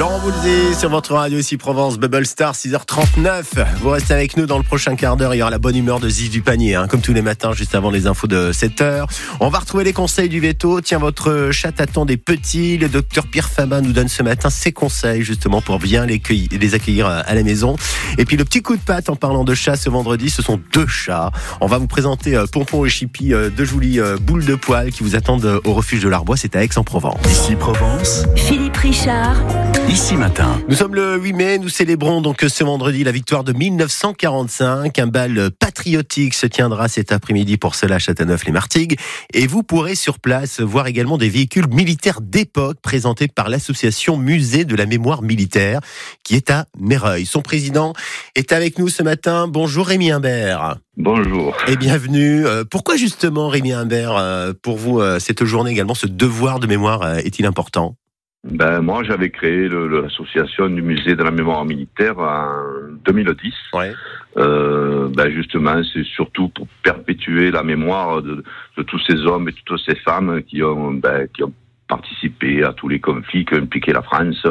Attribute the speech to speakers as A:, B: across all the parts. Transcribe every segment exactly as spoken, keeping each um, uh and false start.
A: Laurent Boulzy sur votre radio ici Provence, Bubble Star, six heures trente-neuf. Vous restez avec nous dans le prochain quart d'heure. Il y aura la bonne humeur de Ziz du Panier, hein, comme tous les matins, juste avant les infos de sept heures. On va retrouver les conseils du veto. Tiens, votre chat attend des petits. Le docteur Pierre Famin nous donne ce matin ses conseils, justement, pour bien les, cueillir, les accueillir à la maison. Et puis le petit coup de patte en parlant de chat ce vendredi, ce sont deux chats. On va vous présenter euh, Pompon et Chippy, euh, deux jolies euh, boules de poils qui vous attendent euh, au refuge de l'Arbois. C'est à Aix-en-Provence.
B: Ici Provence.
C: Philippe Richard.
B: Ici Matin.
A: Nous sommes le huit mai, nous célébrons donc ce vendredi la victoire de mille neuf cent quarante-cinq. Un bal patriotique se tiendra cet après-midi pour cela à Châteauneuf-les-Martigues. Et vous pourrez sur place voir également des véhicules militaires d'époque présentés par l'association Musée de la Mémoire Militaire qui est à Meyreuil. Son président est avec nous ce matin. Bonjour Rémi Imbert.
D: Bonjour.
A: Et bienvenue. Pourquoi justement Rémi Imbert, pour vous, cette journée également, ce devoir de mémoire est-il important ?
D: Ben, moi, j'avais créé le, l'association du musée de la mémoire militaire en deux mille dix.
A: Ouais.
D: Euh, ben, justement, c'est surtout pour perpétuer la mémoire de, de tous ces hommes et toutes ces femmes qui ont, ben, qui ont participé à tous les conflits qui ont impliqué la France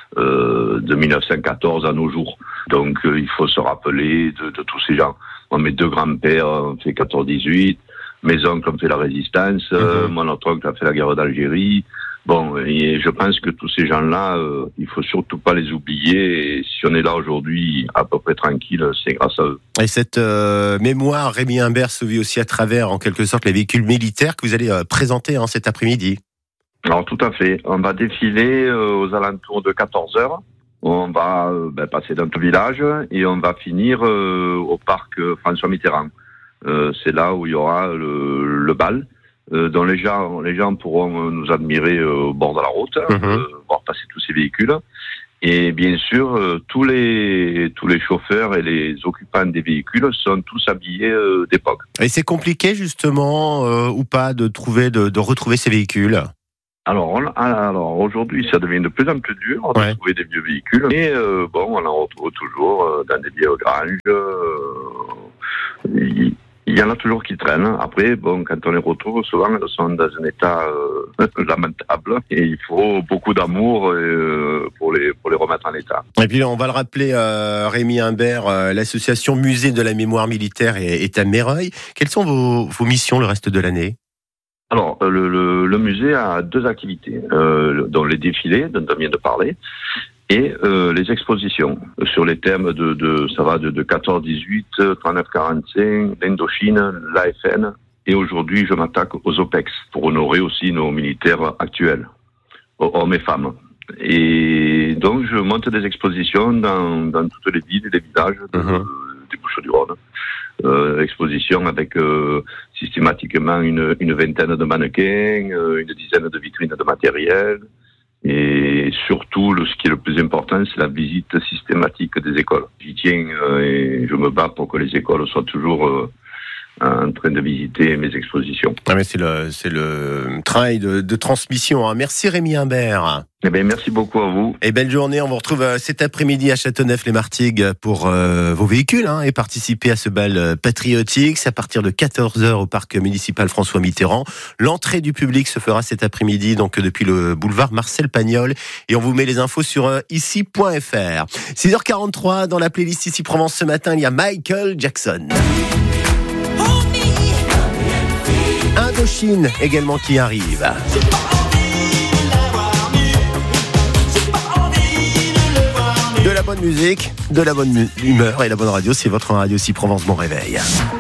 D: euh, de mille neuf cent quatorze à nos jours. Donc, euh, il faut se rappeler de, de tous ces gens. Moi, mes deux grands-pères ont fait quatorze dix-huit, mes oncles ont fait la résistance, mm-hmm. euh, mon autre oncle a fait la guerre d'Algérie. Bon, et je pense que tous ces gens-là, euh, il faut surtout pas les oublier. Et si on est là aujourd'hui à peu près tranquille, c'est grâce à eux.
A: Et cette euh, mémoire, Rémi Imbert, se vit aussi à travers, en quelque sorte, les véhicules militaires que vous allez euh, présenter hein, cet après-midi. Alors,
D: tout à fait. On va défiler euh, aux alentours de quatorze heures. On va euh, ben, passer dans tout le village et on va finir euh, au parc François Mitterrand. Euh, c'est là où il y aura le, le bal. Euh, dont les gens, les gens pourront nous admirer euh, au bord de la route, mmh. euh, voir passer tous ces véhicules. Et bien sûr, euh, tous les tous les chauffeurs et les occupants des véhicules sont tous habillés euh, d'époque.
A: Et c'est compliqué justement euh, ou pas de trouver, de, de retrouver ces véhicules?
D: Alors, on, alors aujourd'hui, ça devient de plus en plus dur de ouais. trouver des vieux véhicules. Mais euh, bon, on en retrouve toujours euh, dans des vieilles granges. Euh, y, Il y en a toujours qui traînent. Après, bon, quand on les retrouve, souvent, elles sont dans un état euh, lamentable. Et il faut beaucoup d'amour euh, pour les pour les remettre en état.
A: Et puis, on va le rappeler, euh, Rémi Imbert, euh, l'association Musée de la Mémoire Militaire est, est à Meyreuil. Quelles sont vos, vos missions le reste de l'année ?
D: Alors, le, le, le musée a deux activités, euh, dont les défilés, dont on vient de parler, et euh, les expositions sur les thèmes de, de ça va de, de quatorze dix-huit, trente-neuf quarante-cinq, l'Indochine, l'A F N, et aujourd'hui je m'attaque aux O P E X pour honorer aussi nos militaires actuels, hommes et femmes. Et donc je monte des expositions dans, dans toutes les villes et les villages de, mmh. des Bouches-du-Rhône. Euh, exposition avec euh, systématiquement une, une vingtaine de mannequins, euh, une dizaine de vitrines de matériel. Et surtout, le, ce qui est le plus important, c'est la visite systématique des écoles. J'y tiens euh, et je me bats pour que les écoles soient toujours euh, en train de visiter mes expositions.
A: Ah mais c'est le, c'est le travail de, de transmission. Hein. Merci Rémi Imbert.
D: Eh bien, merci beaucoup à vous.
A: Et belle journée. On vous retrouve cet après-midi à Châteauneuf-les-Martigues pour euh, vos véhicules hein, et participer à ce bal patriotique. C'est à partir de quatorze heures au parc municipal François Mitterrand. L'entrée du public se fera cet après-midi donc depuis le boulevard Marcel Pagnol. Et on vous met les infos sur euh, ici point f r. six heures quarante-trois dans la playlist Ici Provence ce matin, il y a Michael Jackson. Indochine également qui arrive. De la bonne musique, de la bonne humeur et la bonne radio, c'est votre radio Ici Provence. Bon réveil.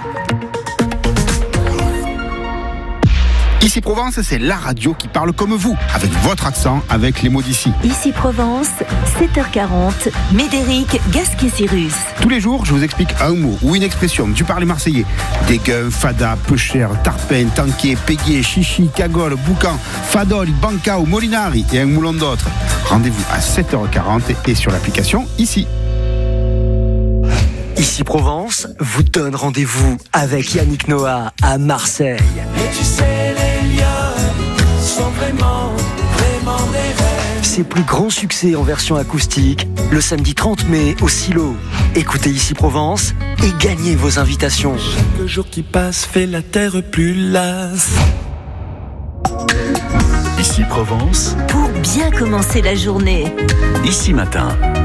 B: Ici Provence, c'est la radio qui parle comme vous, avec votre accent, avec les mots d'ici.
C: Ici Provence, sept heures quarante, Médéric Gasquet-Cyrus.
B: Tous les jours, je vous explique un mot ou une expression du parler marseillais. Dégueu, fada, peu cher, tarpin, tanké, pégué, chichi, cagole, boucan, fadol, banca ou molinari et un moulon d'autres. Rendez-vous à sept heures quarante et sur l'application Ici.
E: Ici Provence vous donne rendez-vous avec Yannick Noah à Marseille.
F: Et tu sais, les lieux sont vraiment, vraiment des rêves.
E: Ses plus grands succès en version acoustique, le samedi trente mai au Silo. Écoutez Ici Provence et gagnez vos invitations.
F: Chaque jour qui passe fait la terre plus lasse.
G: Ici Provence,
C: Pour bien commencer la journée.
G: ici matin.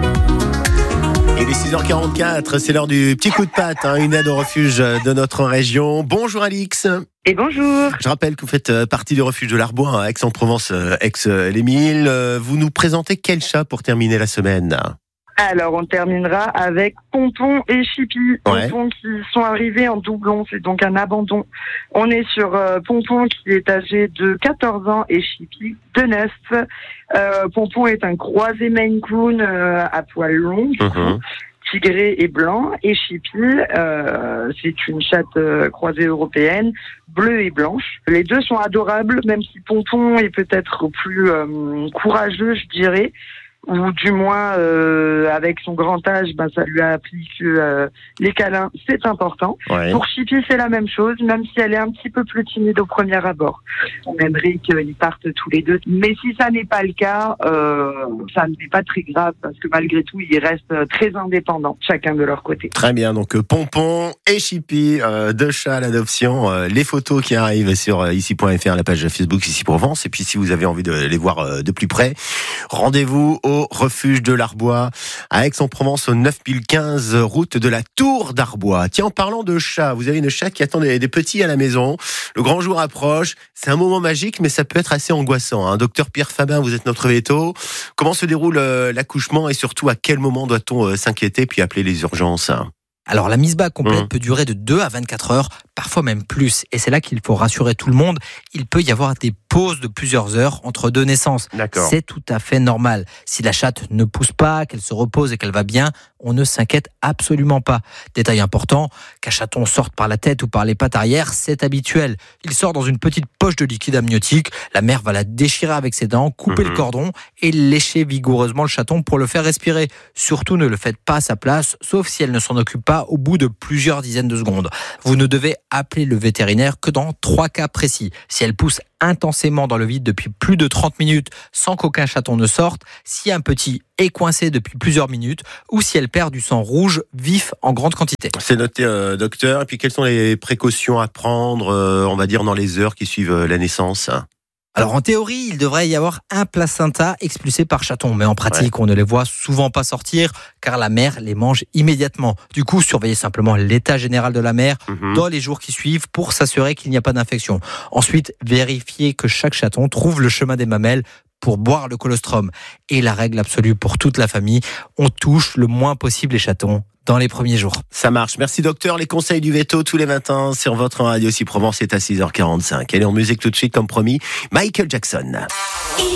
A: Il est six heures quarante-quatre, c'est l'heure du petit coup de patte, hein, une aide au refuge de notre région. Bonjour Alix.
H: Et bonjour.
A: Je rappelle que vous faites partie du refuge de l'Arbois, à Aix-en-Provence, ex-les-Milles. Vous nous présentez quel chat pour terminer la semaine ?
H: Alors, on terminera avec Pompon et Chippy.
A: Ouais.
H: Pompon qui sont arrivés en doublon, c'est donc un abandon. On est sur euh, Pompon qui est âgé de quatorze ans et Chippy de neuf. Euh, Pompon est un croisé Maine Coon euh, à poils longs, du coup,
A: Mhm.
H: tigré et blanc. Et Chippy, euh, c'est une chatte euh, croisée européenne, bleue et blanche. Les deux sont adorables, même si Pompon est peut-être plus euh, courageux, je dirais. Ou du moins, euh, avec son grand âge, ben, ça lui a appris que euh, les câlins, c'est important.
A: Ouais.
H: Pour Chippy, c'est la même chose, même si elle est un petit peu plus timide au premier abord. On aimerait qu'ils partent tous les deux. Mais si ça n'est pas le cas, euh, ça n'est pas très grave, parce que malgré tout, ils restent très indépendants, chacun de leur côté.
A: Très bien, donc euh, Pompon et Chippy, euh, deux chats à l'adoption. Euh, les photos qui arrivent sur euh, ici point f r, la page Facebook Ici Provence. Et puis si vous avez envie de les voir euh, de plus près, rendez-vous au refuge de l'Arbois à Aix-en-Provence, au neuf mille quinze route de la Tour d'Arbois. Tiens, en parlant de chats, vous avez une chatte qui attend des, des petits à la maison. Le grand jour approche. C'est un moment magique, mais ça peut être assez angoissant. Hein. Docteur Pierre Fabin, vous êtes notre véto. Comment se déroule euh, l'accouchement et surtout à quel moment doit-on euh, s'inquiéter puis appeler les urgences?
I: Alors la mise bas complète
A: Mmh.
I: peut durer de deux à vingt-quatre heures, parfois même plus. Et c'est là qu'il faut rassurer tout le monde. Il peut y avoir des pauses de plusieurs heures entre deux naissances.
A: D'accord.
I: C'est tout à fait normal. Si la chatte ne pousse pas, qu'elle se repose et qu'elle va bien, on ne s'inquiète absolument pas. Détail important, qu'un chaton sorte par la tête ou par les pattes arrière, c'est habituel. Il sort dans une petite poche de liquide amniotique. La mère va la déchirer avec ses dents, couper
A: Mmh.
I: le cordon et lécher vigoureusement le chaton pour le faire respirer. Surtout ne le faites pas à sa place, sauf si elle ne s'en occupe pas au bout de plusieurs dizaines de secondes. Vous ne devez appeler le vétérinaire que dans trois cas précis. Si elle pousse intensément dans le vide depuis plus de trente minutes sans qu'aucun chaton ne sorte, si un petit est coincé depuis plusieurs minutes ou si elle perd du sang rouge vif en grande quantité.
A: C'est noté, euh, docteur. Et puis, quelles sont les précautions à prendre, euh, on va dire, dans les heures qui suivent euh, la naissance?
I: Alors en théorie, il devrait y avoir un placenta expulsé par chaton, mais en pratique, on ne les voit souvent pas sortir car la mère les mange immédiatement. Du coup, surveillez simplement l'état général de la mère
A: Mhm.
I: dans les jours qui suivent pour s'assurer qu'il n'y a pas d'infection. Ensuite, vérifiez que chaque chaton trouve le chemin des mamelles pour boire le colostrum. Et la règle absolue pour toute la famille, on touche le moins possible les chatons dans les premiers jours.
A: Ça marche. Merci, docteur. Les conseils du veto tous les matins sur votre radio Ici Provence, c'est à six heures quarante-cinq. Allez, en musique tout de suite, comme promis, Michael Jackson.